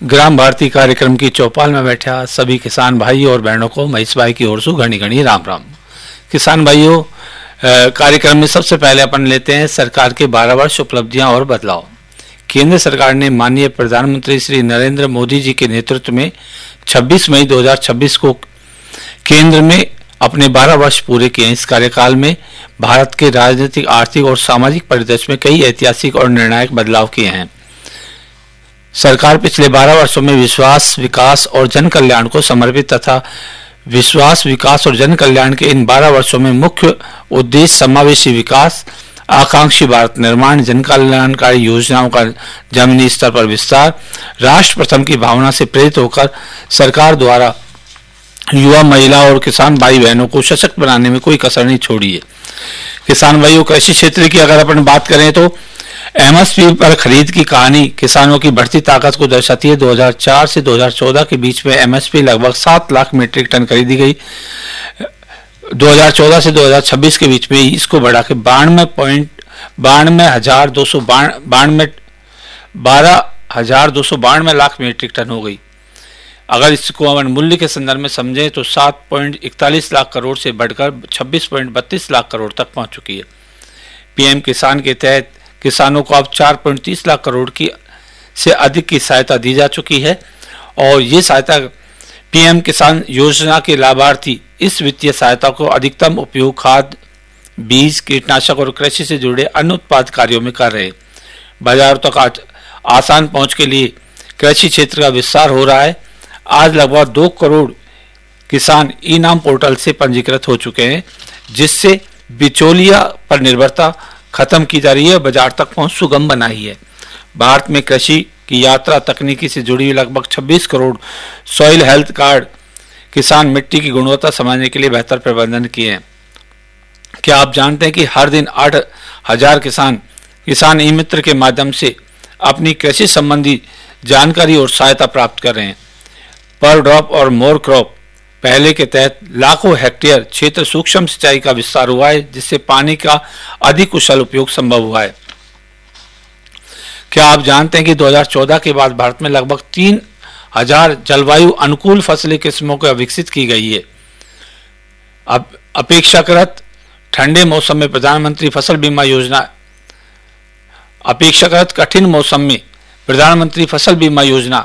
ग्राम भारती कार्यक्रम की चौपाल में बैठा सभी किसान भाई और बहनों को महेश भाई की ओर से घनी घनी राम राम। किसान भाइयों, कार्यक्रम में सबसे पहले अपन लेते हैं सरकार के 12 वर्ष उपलब्धियां और बदलाव। केंद्र सरकार ने माननीय प्रधानमंत्री श्री नरेंद्र मोदी जी के नेतृत्व में 26 मई 2026 को केंद्र में अपने 12 वर्ष पूरे किए। इस कार्यकाल में भारत के राजनीतिक, आर्थिक और सामाजिक परिदृश्य में कई ऐतिहासिक और निर्णायक बदलाव किए हैं। सरकार पिछले 12 वर्षों में विश्वास, विकास और जन कल्याण को समर्पित तथा विश्वास, विकास और जन कल्याण के इन 12 वर्षों में मुख्य उद्देश्य समावेशी विकास, आकांक्षी भारत निर्माण, जन कल्याणकारी योजनाओं का जमीनी स्तर पर विस्तार, राष्ट्र प्रथम की भावना से प्रेरित होकर सरकार द्वारा युवा, महिला और किसान भाई बहनों को सशक्त बनाने में कोई कसर नहीं छोड़ी है। किसान भाइयों, कृषि क्षेत्र की अगर अपन बात करें तो एमएसपी पर खरीद की कहानी किसानों की बढ़ती ताकत को दर्शाती है। 2004 से 2014 के बीच में एमएसपी लगभग 7 लाख मीट्रिक टन खरीदी गई। 2014 से 2026 के बीच में इसको बढ़ा के 12,292 लाख मीट्रिक टन हो गई। अगर इसको अपन मूल्य के संदर्भ में समझें तो 7.41 लाख करोड़ से बढ़कर 26.32 लाख करोड़ तक पहुंच चुकी है। पीएम किसान के तहत किसानों को अब 4.30 लाख करोड़ की से अधिक की सहायता दी जा चुकी है और ये सहायता पीएम किसान योजना के लाभार्थी इस वित्तीय सहायता को अधिकतम उपयोग खाद, बीज, कीटनाशक और कृषि से जुड़े अन्य उत्पाद कार्यों में कर रहे हैं। बाजारों तक आसान पहुंच के लिए कृषि क्षेत्र का विस्तार हो रहा है। आज लगभग 2 करोड़ किसान ई नाम पोर्टल से पंजीकृत हो चुके हैं, जिससे बिचौलिया पर निर्भरता खत्म की जा रही है, बाजार तक पहुंच सुगम बनाई है। भारत में कृषि की यात्रा तकनीकी से जुड़ी हुई लगभग 26 करोड़ सॉइल हेल्थ कार्ड किसान मिट्टी की गुणवत्ता समझने के लिए बेहतर प्रबंधन किए हैं। क्या आप जानते हैं कि हर दिन 8,000 किसान ई मित्र के माध्यम से अपनी कृषि संबंधी जानकारी और सहायता प्राप्त कर रहे हैं। पर ड्रॉप और मोर क्रॉप पहले के तहत लाखों हेक्टेयर क्षेत्र सूक्ष्म सिंचाई का विस्तार हुआ है, जिससे पानी का अधिक कुशल उपयोग संभव हुआ है। क्या आप जानते हैं कि 2014 के बाद भारत में लगभग 3,000 जलवायु अनुकूल फसली किस्मों को विकसित की गई है। अब अपेक्षाकृत ठंडे मौसम में प्रधानमंत्री फसल बीमा योजना, अपेक्षाकृत कठिन मौसम में प्रधानमंत्री फसल बीमा योजना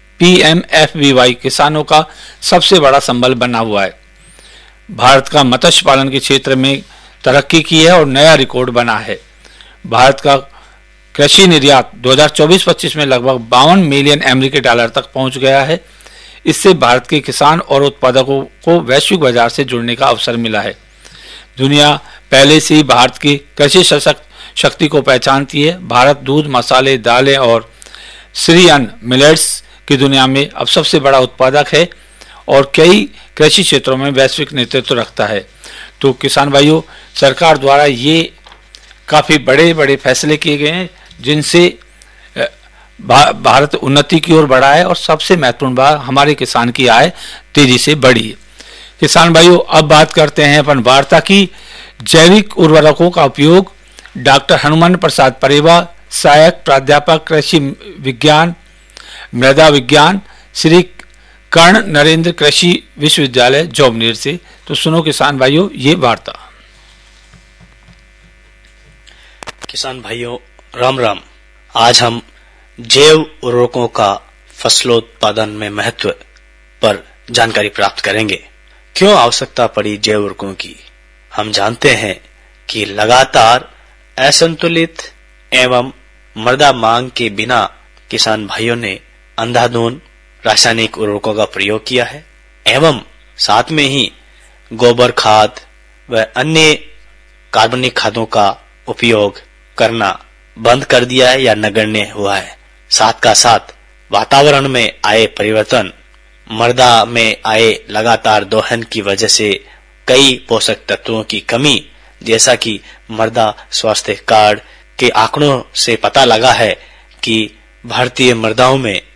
PMFBY किसानों का सबसे बड़ा संबल बना हुआ है। भारत का मत्स्य पालन के क्षेत्र में तरक्की की है और नया रिकॉर्ड बना है। भारत का कृषि निर्यात 2024-25 में लगभग 52 मिलियन अमेरिकी डॉलर तक पहुंच गया है। इससे भारत के किसान और उत्पादकों को वैश्विक बाजार से जुड़ने का अवसर मिला है। दुनिया पहले से ही भारत की कृषि शक्ति को पहचानती है। भारत दूध, मसाले, दालें और श्री अन्न मिलेट्स की दुनिया में अब सबसे बड़ा उत्पादक है और कई कृषि क्षेत्रों में वैश्विक नेतृत्व रखता है। तो किसान भाइयों, सरकार द्वारा ये काफी बड़े बड़े फैसले किए गए हैं, जिनसे भारत उन्नति की ओर बढ़ा है और सबसे महत्वपूर्ण बात, हमारे किसान की आय तेजी से बढ़ी है। किसान भाइयों, अब बात करते हैं अपन वार्ता की। जैविक उर्वरकों का उपयोग। डॉक्टर हनुमान प्रसाद परेवा, सहायक प्राध्यापक कृषि विज्ञान, मृदा विज्ञान, श्री कर्ण नरेंद्र कृषि विश्वविद्यालय जोबनेर से। तो सुनो किसान भाइयों ये वार्ता। किसान भाइयों राम राम। आज हम जैव उर्वरकों का फसलोत्पादन में महत्व पर जानकारी प्राप्त करेंगे। क्यों आवश्यकता पड़ी जैव उर्वरकों की? हम जानते हैं कि लगातार असंतुलित एवं मृदा मांग के बिना किसान भाइयों ने अंधाधुंध रासायनिक उर्वरकों का प्रयोग किया है एवं साथ में ही गोबर खाद व अन्य कार्बनिक खादों का उपयोग करना बंद कर दिया है या नगण्य हुआ है। साथ का साथ वातावरण में आए परिवर्तन, मृदा में आए लगातार दोहन की वजह से कई पोषक तत्वों की कमी, जैसा कि मृदा स्वास्थ्य कार्ड के आंकड़ों से पता लगा है कि भारतीय मृदाओं में